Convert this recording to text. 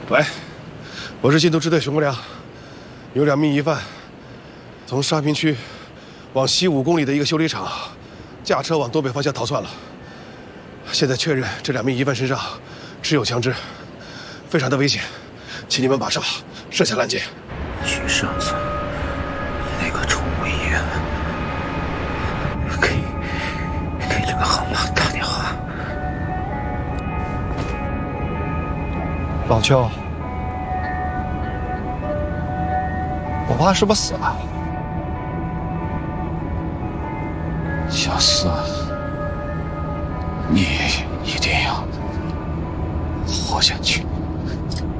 喂，我是禁毒支队熊国良，有2名疑犯从沙坪区往西5公里的一个修理厂驾车往东北方向逃窜了。现在确认这2名疑犯身上持有枪支，非常的危险，请你们马上设下拦截。 去上次那个宠物医院，给这个号码打电话。 老邱，我爸是不是死了？ 小四，你一定要活下去。